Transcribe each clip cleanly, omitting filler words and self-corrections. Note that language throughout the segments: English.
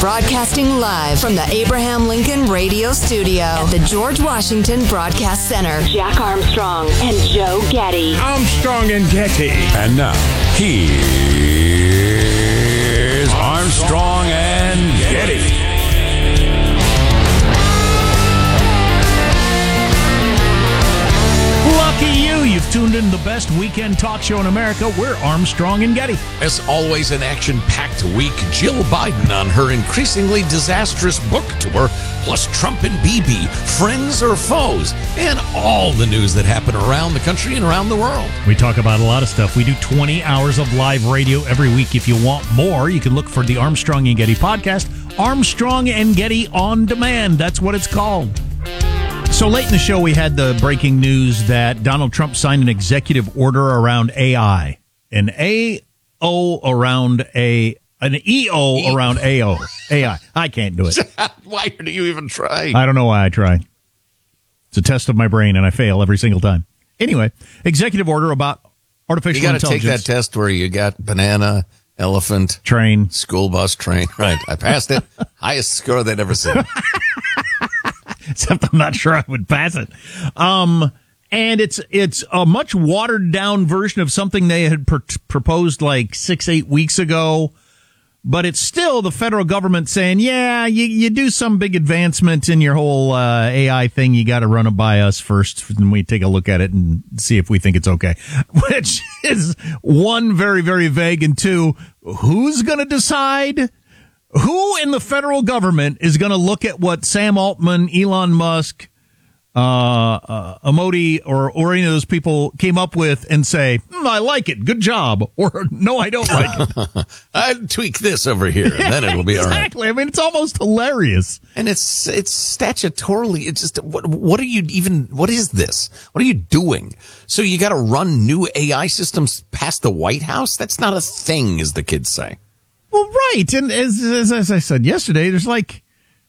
Broadcasting live from the Abraham Lincoln Radio Studio at the George Washington Broadcast Center. Jack Armstrong and Joe Getty. Armstrong and Getty. And now, here's Armstrong and Getty. Lucky you. You've tuned in to the best weekend talk show in America. We're Armstrong and Getty. As always, an action-packed week. Jill Biden on her increasingly disastrous book tour, plus Trump and Bibi, friends or foes, and all the news that happened around the country and around the world. We talk about a lot of stuff. We do 20 hours of live radio every week. If you want more, you can look for the Armstrong and Getty podcast, Armstrong and Getty On Demand. That's what it's called. So late in the show, we had the breaking news that Donald Trump signed an executive order around AI. An AO around an EO around AO. AI. I can't do it. Why do you even try? I don't know why I try. It's a test of my brain, and I fail every single time. Anyway, executive order about artificial intelligence. You got to take that test where you got banana, elephant, train, school bus, train. Right. I passed it. Highest score they'd ever seen. Except I'm not sure I would pass it. And it's a much watered down version of something they had proposed like 6-8 weeks ago. But it's still the federal government saying, yeah, you do some big advancement in your whole AI thing. You got to run it by us first. And we take a look at it and see if we think it's okay. Which is one, very, very vague. And two, who's going to decide? Who in the federal government is going to look at what Sam Altman, Elon Musk, Amodi, or any of those people came up with and say, I like it, good job, or no, I don't like it. I'd tweak this over here, and then it'll be all right. Exactly. I mean, it's almost hilarious. And it's statutorily, it's just, what are you even, what is this? What are you doing? So you got to run new AI systems past the White House? That's not a thing, as the kids say. Well, right. And as I said yesterday, there's like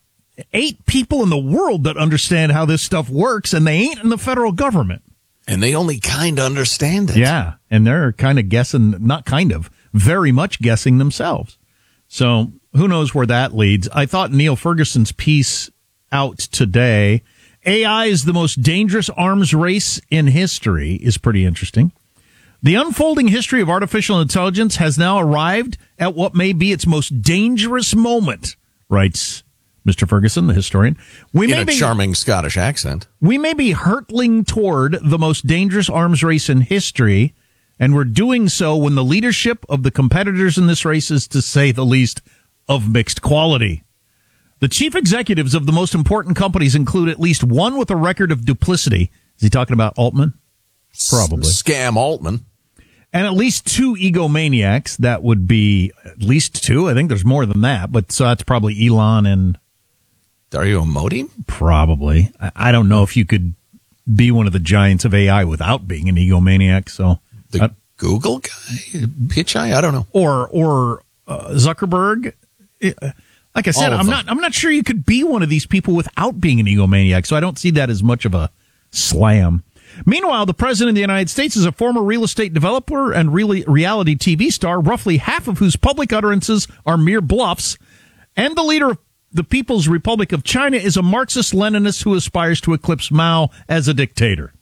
8 people in the world that understand how this stuff works, and they ain't in the federal government. And they only kind of understand it. Yeah. And they're kind of guessing, not kind of, very much guessing themselves. So who knows where that leads. I thought Neil Ferguson's piece out today, AI is the most dangerous arms race in history, is pretty interesting. The unfolding history of artificial intelligence has now arrived at what may be its most dangerous moment, writes Mr. Ferguson, the historian. In a charming Scottish accent. We may be hurtling toward the most dangerous arms race in history, and we're doing so when the leadership of the competitors in this race is, to say the least, of mixed quality. The chief executives of the most important companies include at least one with a record of duplicity. Is he talking about Altman? Probably. Scam Altman. And at least 2 egomaniacs. That would be at least 2. I think there's more than that, but so that's probably Elon and Dario Amodi? Probably. I don't know if you could be one of the giants of AI without being an egomaniac. So the Google guy, Pichai, I don't know. Or Zuckerberg. Like I said, I'm not sure you could be one of these people without being an egomaniac. So I don't see that as much of a slam. Meanwhile, the president of the United States is a former real estate developer and reality TV star, roughly half of whose public utterances are mere bluffs. And the leader of the People's Republic of China is a Marxist-Leninist who aspires to eclipse Mao as a dictator.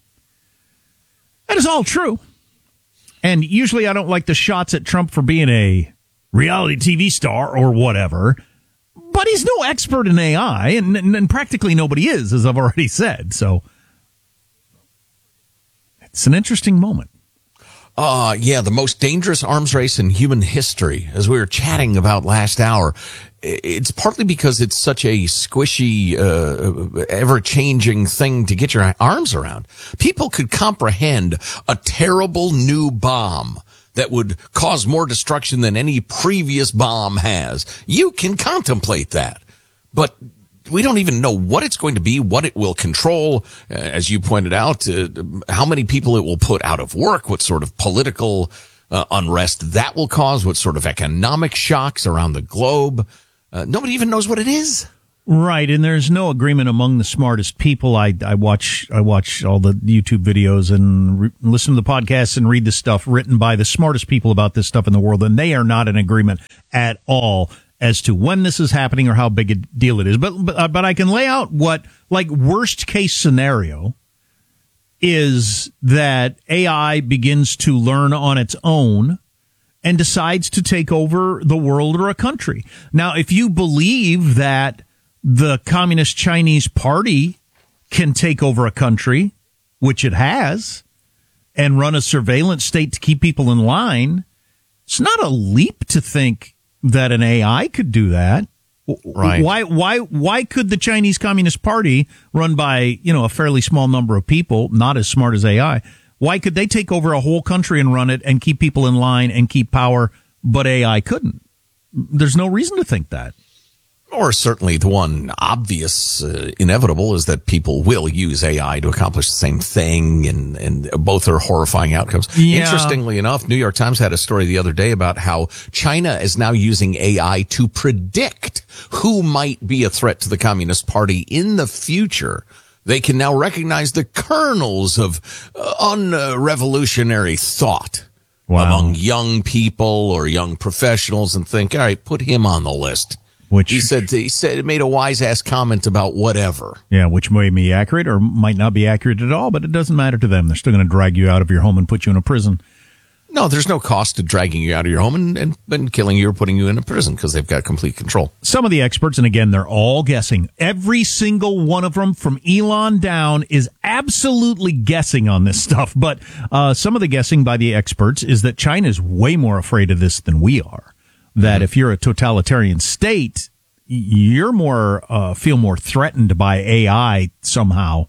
That is all true. And usually I don't like the shots at Trump for being a reality TV star or whatever. But he's no expert in AI, and practically nobody is, as I've already said. So it's an interesting moment. Yeah, the most dangerous arms race in human history, as we were chatting about last hour. It's partly because it's such a squishy, ever-changing thing to get your arms around. People could comprehend a terrible new bomb that would cause more destruction than any previous bomb has. You can contemplate that. But we don't even know what it's going to be, what it will control, as you pointed out, how many people it will put out of work, what sort of political unrest that will cause, what sort of economic shocks around the globe. Nobody even knows what it is. Right, and there's no agreement among the smartest people. I watch all the YouTube videos and listen to the podcasts and read the stuff written by the smartest people about this stuff in the world, and they are not in agreement at all. as to when this is happening or how big a deal it is. But I can lay out what, like, worst case scenario is that AI begins to learn on its own and decides to take over the world or a country. Now, if you believe that the Communist Chinese Party can take over a country, which it has, and run a surveillance state to keep people in line, it's not a leap to think that an AI could do that. Right. Why could the Chinese Communist Party, run by, a fairly small number of people, not as smart as AI, why could they take over a whole country and run it and keep people in line and keep power, but AI couldn't? There's no reason to think that. Or certainly the one obvious, inevitable is that people will use AI to accomplish the same thing, and both are horrifying outcomes. Yeah. Interestingly enough, New York Times had a story the other day about how China is now using AI to predict who might be a threat to the Communist Party in the future. They can now recognize the kernels of unrevolutionary thought among young people or young professionals and think, all right, put him on the list. Which he said it made a wise ass comment about whatever. Yeah, which may be accurate or might not be accurate at all, but it doesn't matter to them. They're still going to drag you out of your home and put you in a prison. No, there's no cost to dragging you out of your home and killing you or putting you in a prison because they've got complete control. Some of the experts, and again, they're all guessing. Every single one of them, from Elon down, is absolutely guessing on this stuff. But some of the guessing by the experts is that China is way more afraid of this than we are. That if you're a totalitarian state, you're feel more threatened by AI somehow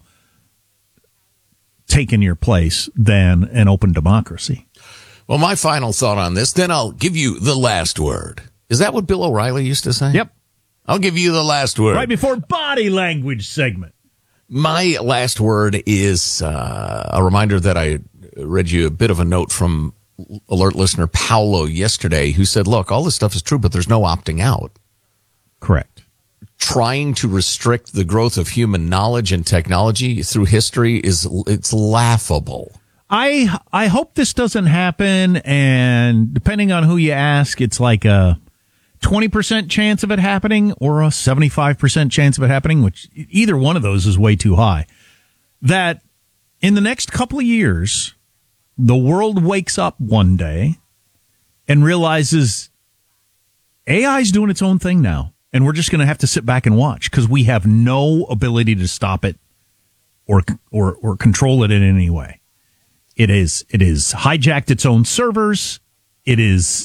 taking your place than an open democracy. Well, my final thought on this, then I'll give you the last word. Is that what Bill O'Reilly used to say? Yep. I'll give you the last word. Right before body language segment. My last word is a reminder that I read you a bit of a note from alert listener Paolo yesterday, who said, look, all this stuff is true, but there's no opting out. Correct. Trying to restrict the growth of human knowledge and technology through history it's laughable. I hope this doesn't happen, and depending on who you ask, it's like a 20% chance of it happening or a 75% chance of it happening, which either one of those is way too high. That in the next couple of years, the world wakes up one day and realizes AI's doing its own thing now, and we're just going to have to sit back and watch because we have no ability to stop it or control it in any way. It is hijacked its own servers. It's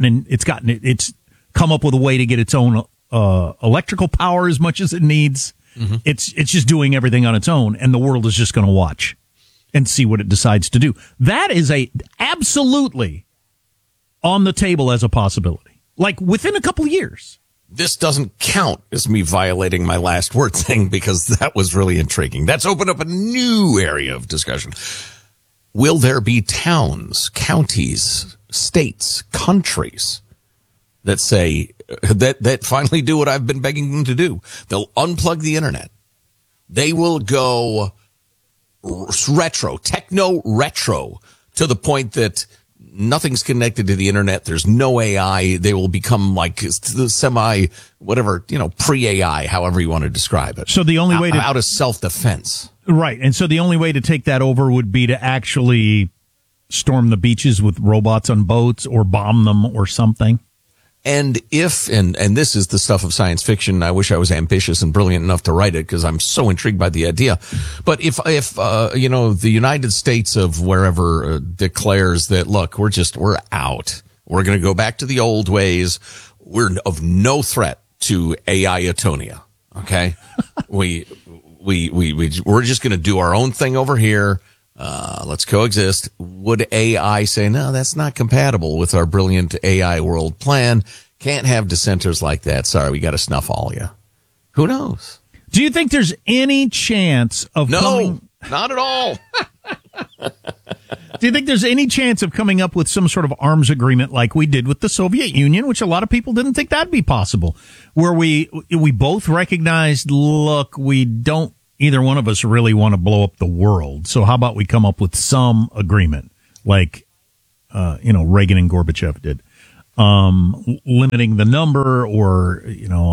come up with a way to get its own electrical power as much as it needs. Mm-hmm. It's just doing everything on its own, and the world is just going to watch and see what it decides to do. That is absolutely on the table as a possibility, like within a couple of years. This doesn't count as me violating my last word thing because that was really intriguing. That's opened up a new area of discussion. Will there be towns, counties, states, countries that say that finally do what I've been begging them to do? They'll unplug the internet. They will go techno retro to the point that nothing's connected to the internet. There's no AI. They will become like the pre-AI, however you want to describe it. So the only way out of self-defense. Right. And so the only way to take that over would be to actually storm the beaches with robots on boats or bomb them or something. And and this is the stuff of science fiction. I wish I was ambitious and brilliant enough to write it because I'm so intrigued by the idea. But if the United States of wherever declares that, look, we're out. We're going to go back to the old ways. We're of no threat to AI-atonia. Okay. We're just going to do our own thing over here. Let's coexist. Would AI say, no, that's not compatible with our brilliant AI world plan? Can't have dissenters like that. Sorry, we got to snuff all you. Who knows? Do you think there's any chance of No, not at all. Do you think there's any chance of coming up with some sort of arms agreement like we did with the Soviet Union, which a lot of people didn't think that'd be possible, where we both recognized, look, we don't, either one of us really want to blow up the world. So how about we come up with some agreement like, Reagan and Gorbachev did. limiting the number or,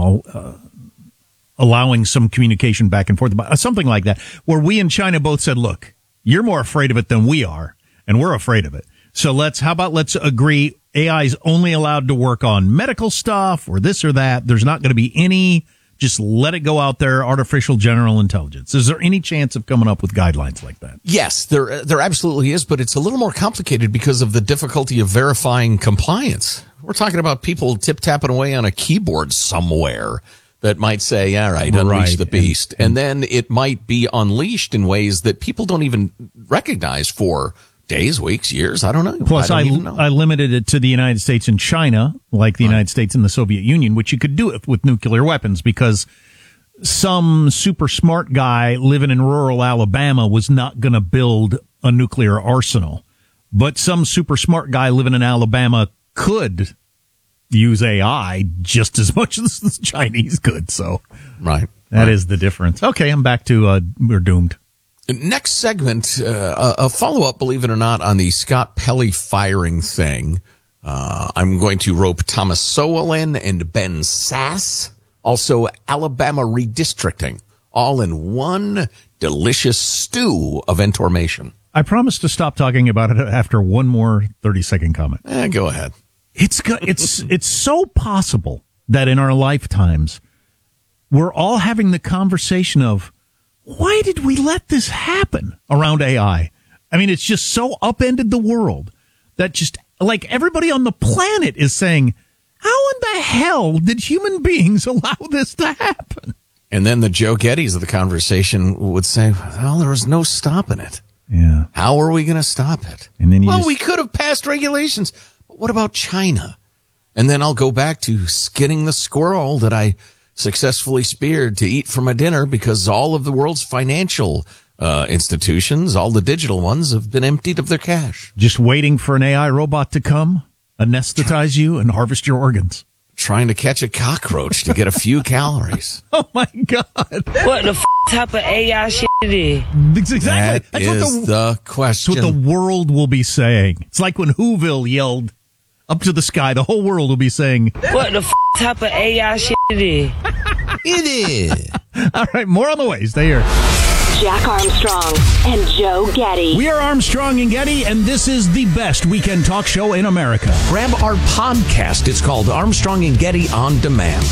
allowing some communication back and forth, something like that, where we and China both said, look, you're more afraid of it than we are, and we're afraid of it. So let's agree AI is only allowed to work on medical stuff or this or that. There's not going to be any, just let it go out there, artificial general intelligence. Is there any chance of coming up with guidelines like that? Yes, there absolutely is, but it's a little more complicated because of the difficulty of verifying compliance. We're talking about people tip-tapping away on a keyboard somewhere that might say, all right, unleash the beast. And then it might be unleashed in ways that people don't even recognize for days, weeks, years. I don't know. Plus, I limited it to the United States and China, like the United States and the Soviet Union, which you could do it with nuclear weapons because some super smart guy living in rural Alabama was not going to build a nuclear arsenal. But some super smart guy living in Alabama could use AI just as much as the Chinese could. So that is the difference. Okay, I'm back to we're doomed. Next segment, a follow-up, believe it or not, on the Scott Pelley firing thing. I'm going to rope Thomas Sowell in and Ben Sasse. Also, Alabama redistricting. All in one delicious stew of information. I promise to stop talking about it after one more 30-second comment. Go ahead. It's so possible that in our lifetimes, we're all having the conversation of, why did we let this happen around AI? I mean, it's just so upended the world that just like everybody on the planet is saying, how in the hell did human beings allow this to happen? And then the Joe Gettys of the conversation would say, well, there was no stopping it. Yeah. How are we going to stop it? And then we could have passed regulations. But what about China? And then I'll go back to skinning the squirrel that I successfully speared to eat for my dinner because all of the world's financial institutions, all the digital ones, have been emptied of their cash. Just waiting for an AI robot to come, anesthetize you, and harvest your organs. Trying to catch a cockroach to get a few calories. Oh, my God. What the type of AI shit it is? Exactly. That is the question. That's what the world will be saying. It's like when Whoville yelled up to the sky, the whole world will be saying, what the type of AI shit it is? It is. All right, more on the way. Stay here. Jack Armstrong and Joe Getty. We are Armstrong and Getty, and this is the best weekend talk show in America. Grab our podcast. It's called Armstrong and Getty On Demand.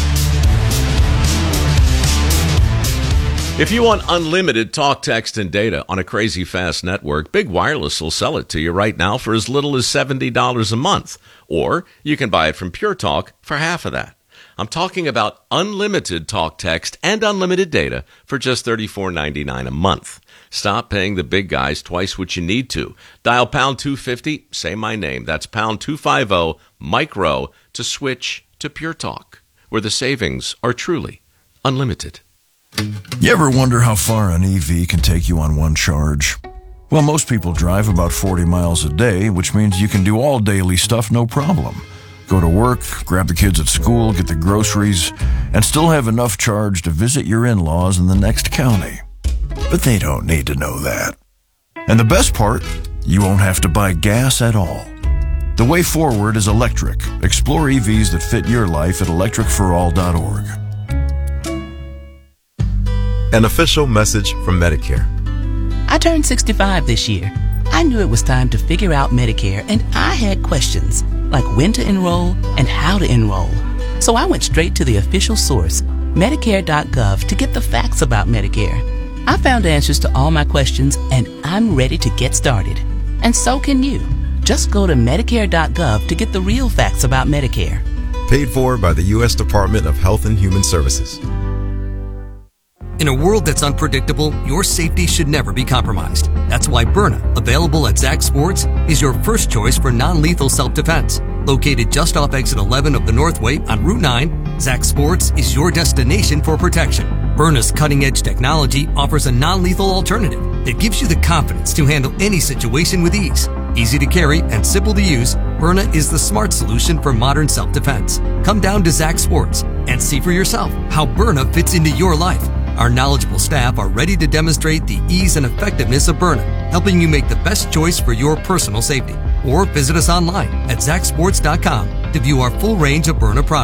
If you want unlimited talk, text, and data on a crazy fast network, Big Wireless will sell it to you right now for as little as $70 a month. Or you can buy it from Pure Talk for half of that. I'm talking about unlimited talk, text, and unlimited data for just $34.99 a month. Stop paying the big guys twice what you need to. Dial pound 250, say my name. That's pound 250 micro to switch to Pure Talk, where the savings are truly unlimited. You ever wonder how far an EV can take you on one charge? Well, most people drive about 40 miles a day, which means you can do all daily stuff no problem. Go to work, grab the kids at school, get the groceries, and still have enough charge to visit your in-laws in the next county. But they don't need to know that. And the best part, you won't have to buy gas at all. The way forward is electric. Explore EVs that fit your life at electricforall.org. An official message from Medicare. I turned 65 this year. I knew it was time to figure out Medicare, and I had questions, like when to enroll and how to enroll. So I went straight to the official source, Medicare.gov, to get the facts about Medicare. I found answers to all my questions, and I'm ready to get started. And so can you. Just go to Medicare.gov to get the real facts about Medicare. Paid for by the U.S. Department of Health and Human Services. In a world that's unpredictable, your safety should never be compromised. That's why Byrna, available at Zach Sports, is your first choice for non-lethal self-defense. Located just off exit 11 of the Northway on Route 9, Zach Sports is your destination for protection. Byrna's cutting-edge technology offers a non-lethal alternative that gives you the confidence to handle any situation with ease. Easy to carry and simple to use, Byrna is the smart solution for modern self-defense. Come down to Zach Sports and see for yourself how Byrna fits into your life. Our knowledgeable staff are ready to demonstrate the ease and effectiveness of Byrna, helping you make the best choice for your personal safety. or visit us online at ZachSports.com to view our full range of Byrna products.